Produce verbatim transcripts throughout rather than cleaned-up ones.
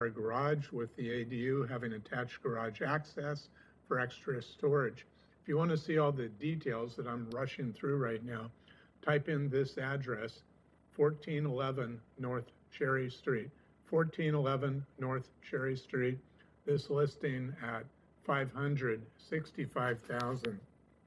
garage with the A D U having attached garage access for extra storage. If you want to see all the details that I'm rushing through right now, type in this address, fourteen eleven North Cherry Street, fourteen eleven North Cherry Street. This listing at five hundred sixty-five thousand dollars.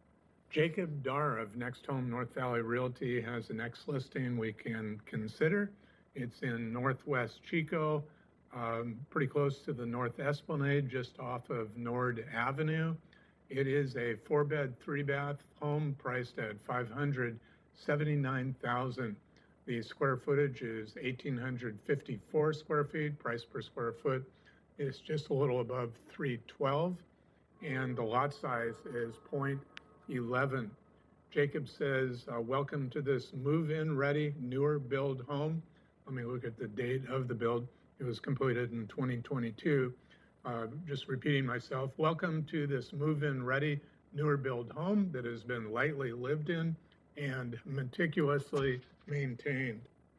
Jacob Darr of Next Home North Valley Realty has the next listing we can consider. It's in Northwest Chico, um, pretty close to the North Esplanade, just off of Nord Avenue. It is a four-bed, three-bath home priced at five hundred seventy-nine thousand dollars. The square footage is one thousand eight hundred fifty-four square feet. Price per square foot is just a little above three twelve, and the lot size is point one one. Jacob says, uh, welcome to this move-in ready, newer build home. Let me look at the date of the build. It was completed in twenty twenty-two. Uh, just repeating myself, welcome to this move-in ready, newer build home that has been lightly lived in and meticulously maintained.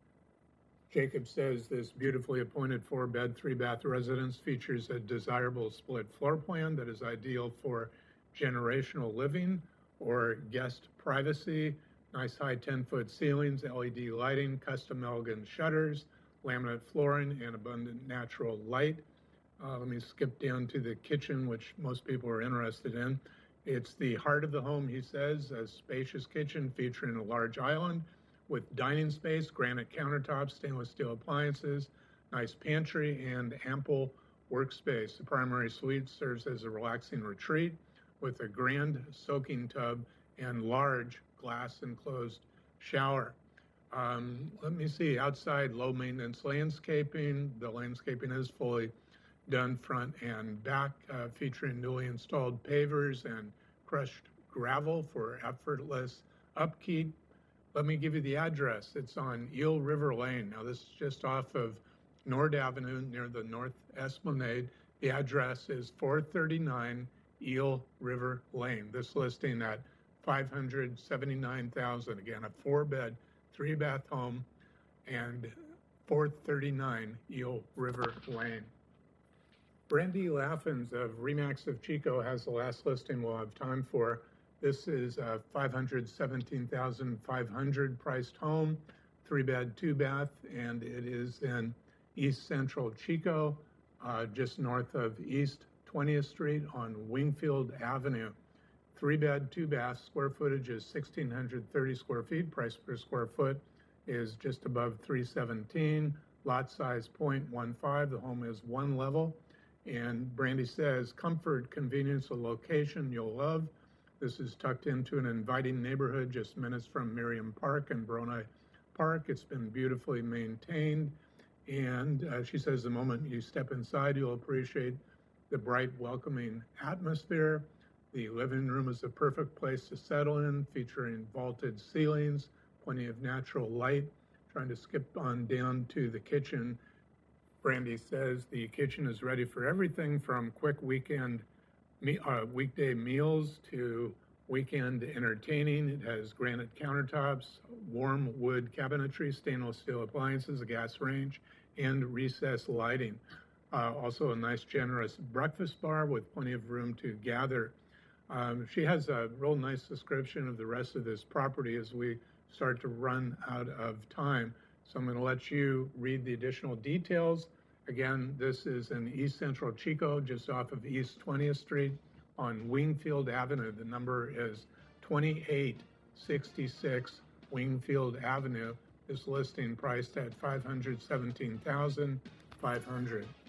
Jacob says this beautifully appointed four-bed, three-bath residence features a desirable split floor plan that is ideal for generational living or guest privacy. Nice high ten-foot ceilings, L E D lighting, custom elegant shutters, laminate flooring, and abundant natural light. Uh, let me skip down to the kitchen, which most people are interested in. It's the heart of the home, he says, a spacious kitchen featuring a large island with dining space, granite countertops, stainless steel appliances, nice pantry, and ample workspace. The primary suite serves as a relaxing retreat with a grand soaking tub and large glass enclosed shower. Um, let me see, outside low maintenance landscaping. The landscaping is fully done front and back, uh, featuring newly installed pavers and crushed gravel for effortless upkeep. Let me give you the address. It's on Eel River Lane. Now, this is just off of Nord Avenue near the North Esplanade. The address is four thirty-nine Eel River Lane. This listing at five hundred seventy-nine thousand dollars. Again, a four-bed, three-bath home, and four thirty-nine Eel River Lane. Brandy Laffins of Remax of Chico has the last listing we'll have time for. This is a five hundred seventeen thousand five hundred dollars priced home, three-bed, two-bath, and it is in East Central Chico, uh, just north of East twentieth Street on Wingfield Avenue. Three-bed, two-bath, square footage is one thousand six hundred thirty square feet. Price per square foot is just above three seventeen. Lot size zero point one five. The home is one level. And Brandy says, comfort, convenience, a location you'll love. This is tucked into an inviting neighborhood just minutes from Miriam Park and Broni Park. It's been beautifully maintained. And uh, she says the moment you step inside, you'll appreciate the bright, welcoming atmosphere. The living room is a perfect place to settle in, featuring vaulted ceilings, plenty of natural light. Trying to skip on down to the kitchen. Brandy says the kitchen is ready for everything from quick weekend, uh, weekday meals to weekend entertaining. It has granite countertops, warm wood cabinetry, stainless steel appliances, a gas range, and recessed lighting. Uh, also a nice, generous breakfast bar with plenty of room to gather. Um, she has a real nice description of the rest of this property as we start to run out of time. So I'm going to let you read the additional details. Again, this is in East Central Chico, just off of East twentieth Street on Wingfield Avenue. The number is twenty-eight sixty-six Wingfield Avenue. This listing priced at five hundred seventeen thousand five hundred dollars.